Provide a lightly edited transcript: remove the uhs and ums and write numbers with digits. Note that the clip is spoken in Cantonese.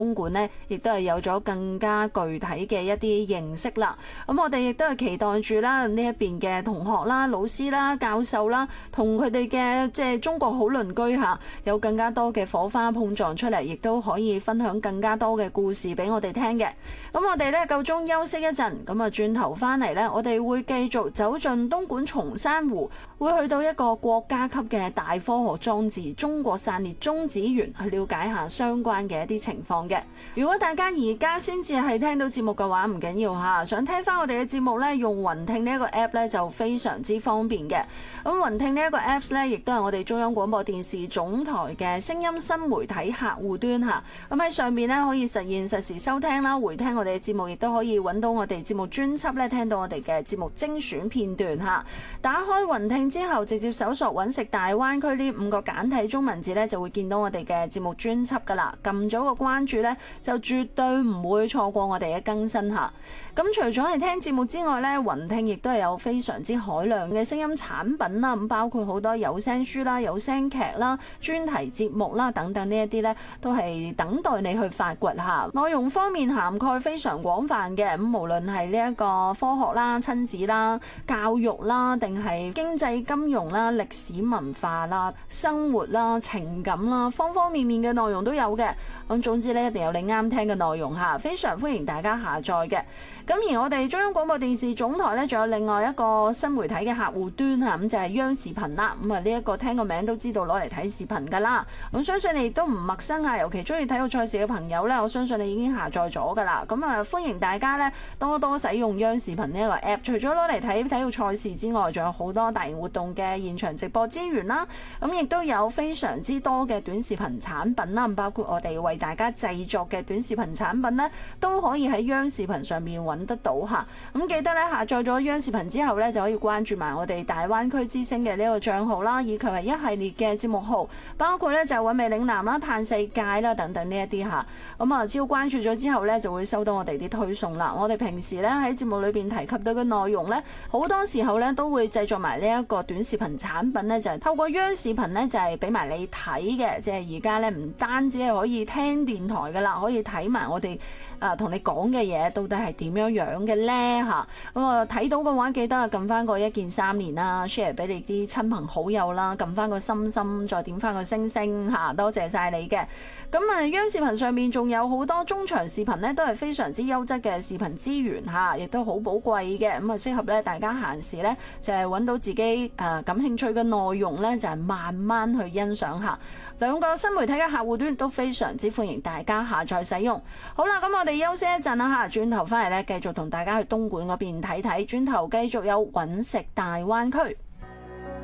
東莞呢，亦都係有咗更加具體嘅一啲認識啦。咁我哋亦都係期待住啦，呢一邊嘅同學啦、老師啦、教授啦，同佢哋嘅即係中國好鄰居嚇，有更加多嘅火花碰撞出嚟，亦都可以分享更加多嘅故事俾我哋聽嘅。咁我哋呢夠鐘休息一陣，咁啊轉頭翻嚟呢，我哋會繼續走進東莞松山湖，會去到一個國家級嘅大科學裝置——中國散裂中子源，去了解下相關嘅一啲情況。如果大家而家先至係聽到節目嘅話，唔緊要嚇，想聽翻我哋嘅節目呢，用雲聽呢一個 app 呢就非常之方便嘅。咁雲聽呢一個 apps 呢，亦都係我哋中央廣播電視總台嘅聲音新媒體客戶端嚇。咁喺上面呢，可以實現實時收聽啦，回聽我哋嘅節目，亦都可以揾到我哋節目專輯呢，聽到我哋嘅節目精選片段嚇。打開雲聽之後，直接搜索揾食大灣區呢5個簡體中文字呢，就會見到我哋嘅節目專輯噶啦。撳咗個關注呢，就絕對唔會錯過我哋嘅更新嚇。咁除咗係聽節目之外呢，雲聽亦都係有非常之海量嘅聲音產品啦。咁包括好多有聲書啦、有聲劇啦、專題節目啦等等，呢一啲呢都係等待你去發掘下。內容方面涵蓋非常廣泛嘅，咁無論係呢一個科學啦、親子啦、教育啦，定係經濟金融啦、歷史文化啦、生活啦、情感啦，方方面面嘅內容都有嘅。咁總之呢，一定有你啱聽嘅內容嚇，非常歡迎大家下載嘅。咁而我哋中央廣播電視總台呢，仲有另外一個新媒體嘅客戶端嚇，咁就係央視頻啦。咁啊呢一個聽個名都知道攞嚟睇視頻㗎啦。咁相信你亦都唔陌生啊，尤其中意體育賽事嘅朋友呢，我相信你已經下載咗㗎啦。咁啊歡迎大家呢，多多使用央視頻呢一個 app。除咗攞嚟睇體育賽事之外，仲有好多大型活動嘅現場直播資源啦。咁亦都有非常之多嘅短視頻產品啦，包括我哋為大家製作嘅短視頻產品呢，都可以喺央視頻上面揾得到嚇。咁記得咧，下載咗央視頻之後咧，就可以關注埋我哋大灣區之聲嘅呢個帳號啦，以及係一系列嘅節目號，包括咧就韻味嶺南啦、嘆世界啦等等呢一啲嚇。咁啊，只要關注咗之後咧，就會收到我哋啲推送啦。我哋平時咧喺節目裏邊提及到嘅內容咧，好多時候咧都會製作埋呢一個短視頻產品咧，就係透過央視頻咧就係俾埋你睇嘅。即係而家咧唔單止係可以聽電台噶啦，可以睇埋我哋同你講嘅嘢到底係點樣嘅咧嚇。咁啊睇到嘅話，記得撳翻個1鍵3連啦 ，share 俾你啲親朋好友啦，撳翻個心心，再點翻個星星嚇，多謝晒你嘅。咁啊央視頻上面仲有好多中長視頻咧，都係非常之優質嘅視頻資源嚇，亦都好寶貴嘅。咁啊適合咧大家閒時咧就係揾到自己感興趣嘅內容咧，就係慢慢去欣賞下。兩個新媒體嘅客戶端都非常之歡迎大家下載使用。好啦，咁我哋休息一陣啦嚇，轉頭翻嚟咧繼續同大家去東莞嗰邊睇睇，轉頭繼續有揾食大灣區。